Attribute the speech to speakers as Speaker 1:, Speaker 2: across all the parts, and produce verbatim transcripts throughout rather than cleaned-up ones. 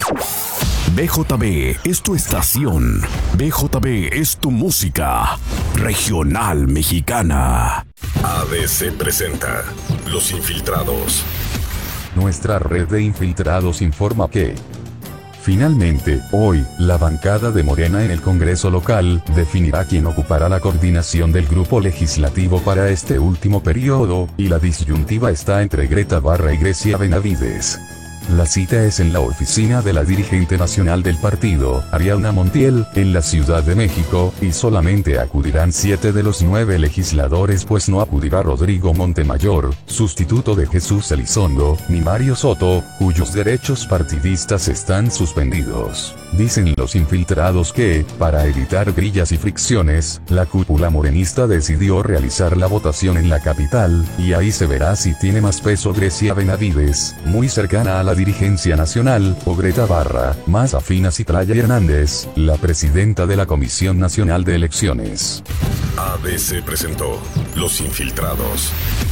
Speaker 1: B J B es tu estación. B J B es tu música regional mexicana.
Speaker 2: A B C presenta Los Infiltrados.
Speaker 3: Nuestra red de infiltrados informa que finalmente, hoy, la bancada de Morena en el Congreso local definirá quién ocupará la coordinación del grupo legislativo para este último periodo, y la disyuntiva está entre Greta Barra y Grecia Benavides. La cita es en la oficina de la dirigente nacional del partido, Ariadna Montiel, en la Ciudad de México, y solamente acudirán siete de los nueve legisladores, pues no acudirá Rodrigo Montemayor, sustituto de Jesús Elizondo, ni Mario Soto, cuyos derechos partidistas están suspendidos. Dicen los infiltrados que, para evitar grillas y fricciones, la cúpula morenista decidió realizar la votación en la capital, y ahí se verá si tiene más peso Grecia Benavides, muy cercana a la dirigencia nacional, o Greta Barra, más afín a Citlali Hernández, la presidenta de la Comisión Nacional de Elecciones.
Speaker 2: A B C presentó Los Infiltrados.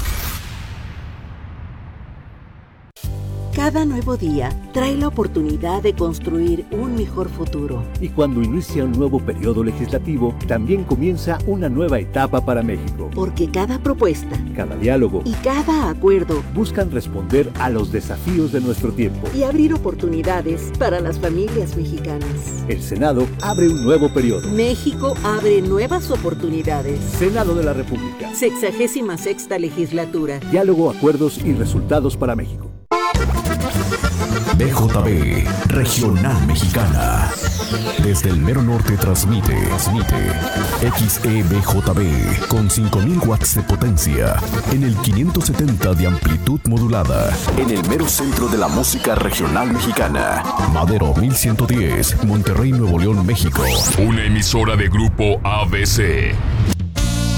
Speaker 4: Cada nuevo día trae la oportunidad de construir un mejor futuro.
Speaker 5: Y cuando inicia un nuevo periodo legislativo, también comienza una nueva etapa para México.
Speaker 4: Porque cada propuesta,
Speaker 5: cada diálogo
Speaker 4: y cada acuerdo
Speaker 5: buscan responder a los desafíos de nuestro tiempo
Speaker 4: y abrir oportunidades para las familias mexicanas.
Speaker 5: El Senado abre un nuevo periodo.
Speaker 4: México abre nuevas oportunidades.
Speaker 5: Senado de la República.
Speaker 4: Sexagésima sexta legislatura.
Speaker 5: Diálogo, acuerdos y resultados para México.
Speaker 1: B J B, Regional Mexicana. Desde el mero norte transmite, transmite X E B J B con cinco mil watts de potencia en el quinientos setenta de amplitud modulada en el mero centro de la música regional mexicana. Madero mil ciento diez, Monterrey, Nuevo León, México. Una emisora de grupo A B C.